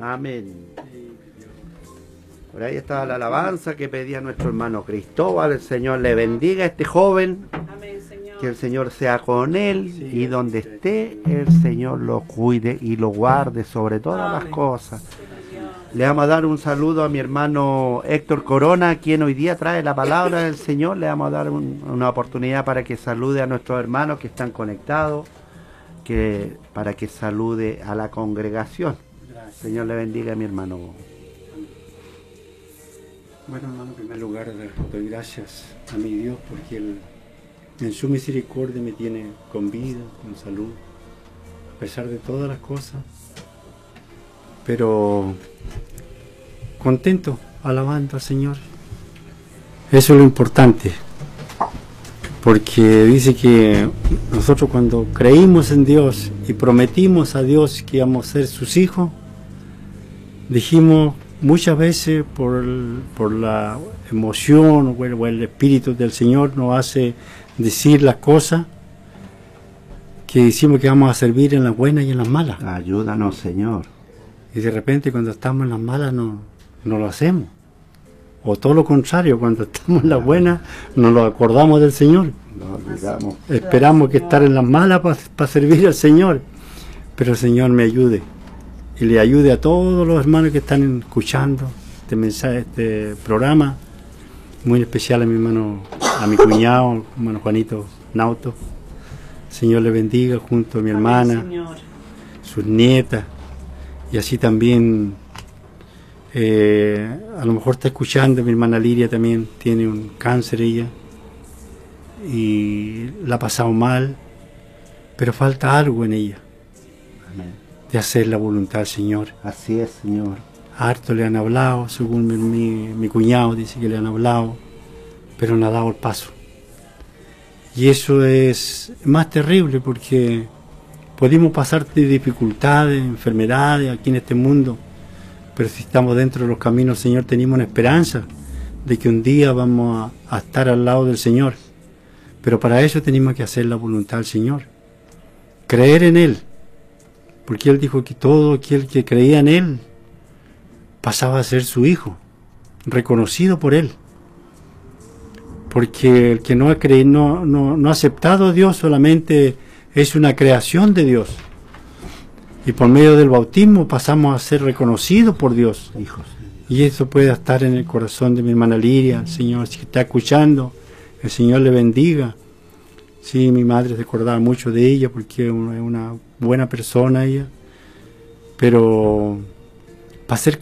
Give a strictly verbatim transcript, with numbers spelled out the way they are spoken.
Amén. Por ahí estaba la alabanza que pedía nuestro hermano Cristóbal. El Señor le bendiga a este joven. Amén, Señor. Que el Señor sea con él, y donde esté el Señor lo cuide y lo guarde sobre todas las cosas. Le vamos a dar un saludo a mi hermano Héctor Corona, quien hoy día trae la palabra del Señor. Le vamos a dar un, una oportunidad para que salude a nuestros hermanos que están conectados, que para que salude a la congregación. Gracias. Señor le bendiga a mi hermano. Bueno, hermano, en primer lugar doy gracias a mi Dios porque Él en su misericordia me tiene con vida, con salud, a pesar de todas las cosas, pero contento, alabando al Señor. Eso es lo importante, porque dice que nosotros cuando creímos en Dios y prometimos a Dios que íbamos a ser sus hijos, dijimos muchas veces por, el, por la emoción o el, o el Espíritu del Señor nos hace decir las cosas que decimos que vamos a servir en las buenas y en las malas. Ayúdanos, Señor. Y de repente cuando estamos en las malas no, no lo hacemos. O todo lo contrario, cuando estamos en las buenas nos lo acordamos del Señor. Nos olvidamos. Esperamos que estar en las malas para pa servir al Señor. Pero el Señor me ayude. Y le ayude a todos los hermanos que están escuchando este mensaje, este programa. Muy especial a mi hermano, a mi cuñado, hermano Juanito Nauto. Señor le bendiga junto a mi hermana, Amén, sus nietas. Y así también, eh, a lo mejor está escuchando, mi hermana Liria también tiene un cáncer ella. Y la ha pasado mal, pero falta algo en ella. Amén. De hacer la voluntad del Señor. Así es, Señor. Harto le han hablado, según mi, mi, mi cuñado dice que le han hablado, pero no ha dado el paso. Y eso es más terrible porque podemos pasar de dificultades, enfermedades aquí en este mundo, pero si estamos dentro de los caminos del Señor tenemos una esperanza de que un día vamos a, a estar al lado del Señor. Pero para eso tenemos que hacer la voluntad del Señor, creer en Él. Porque Él dijo que todo aquel que creía en Él pasaba a ser su hijo, reconocido por Él. Porque el que no ha creído, no, no, no ha aceptado a Dios solamente es una creación de Dios. Y por medio del bautismo pasamos a ser reconocidos por Dios. Hijos. Y eso puede estar en el corazón de mi hermana Liria. El Señor, si está escuchando, el Señor le bendiga. Sí, mi madre se acordaba mucho de ella porque es una buena persona ella, pero para ser